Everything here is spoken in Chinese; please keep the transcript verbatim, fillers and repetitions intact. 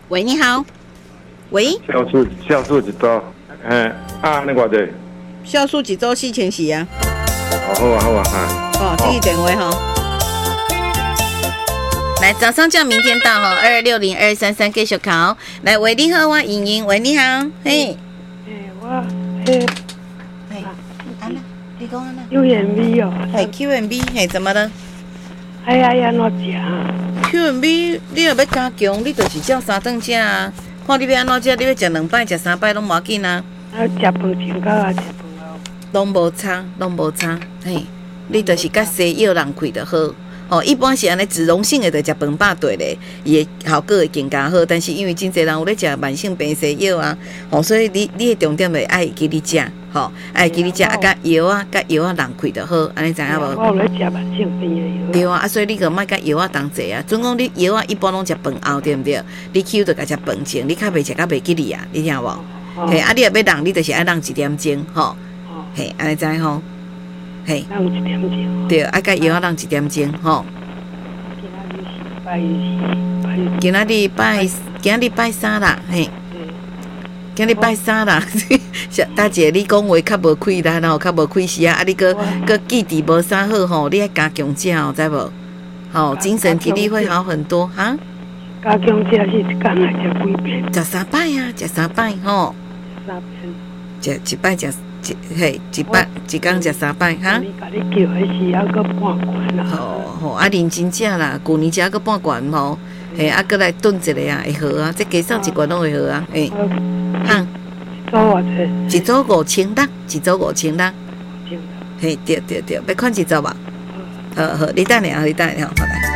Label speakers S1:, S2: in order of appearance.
S1: 喂，你好。喂。
S2: 酵素酵素一周，哎，啊，那偌济？
S1: 酵素一周四千四啊。
S2: 哦，好啊，好啊，哈。
S1: 哦，这个电话哈。来，早上叫明天到哈，二二六零二三三继续考。来，喂，你好，我莹莹，喂，你好，嘿。
S3: 哎，我嘿。
S1: 嘿，安娜，你讲安娜。
S3: Q M B 哦。
S1: 嘿 ，Q M B， 嘿，怎么了？
S3: 哎呀呀，怎食啊
S1: ？Q M B， 你若要加强，你就是照三顿食啊。看你要安怎食，你要食两摆、食三摆拢无要紧啊。
S3: 啊，食饭前到啊，食饭后。
S1: 拢无差，拢无差，嘿，你就是甲西药人开就好。哦，一般是安尼脂溶性的，就食饭饱对咧，伊的效果会更加好。但是因为真侪人有咧食慢性病西药啊，哦，所以你你的重点就爱记你食，吼，爱记你食啊，甲药啊，甲药啊人开就好，安尼知影无？
S3: 我有咧食慢性病的药。
S1: 对啊，啊，所以你个莫甲药啊同齐啊。准讲你药啊一般拢食饭后，对毋对？你起就甲食饭前，你较袂食甲袂记哩啊，你听无？嘿，啊，你若要让，你就是爱让一点钟，吼，嘿，安尼知吼。嘿，
S3: 让一点钟。
S1: 对，啊，甲药啊让一点钟，吼。今仔日拜，今仔日拜三啦，嘿。今日拜三啦，大姐，你讲话较无开力吼，较无开时啊，啊，你个个记忆无啥好吼，你爱加强食哦，知无？吼，精神体力会好很多哈。
S3: 加强食是一天来食几遍？
S1: 食三摆啊，食三摆吼。
S3: 三遍。
S1: 食一摆食一嘿，一摆一工食三摆哈。
S3: 你甲你叫的是还阁半罐啦。
S1: 吼吼，啊认真食啦，旧年食阁半罐吼，嘿，啊阁来炖一个啊，会好啊，这加上一罐拢会好啊，嘿。哈，
S3: 一组偌济？
S1: 一组五千六，一组五千六。嘿，对对对，要看一组吧。好好，你等下，你等下，好来。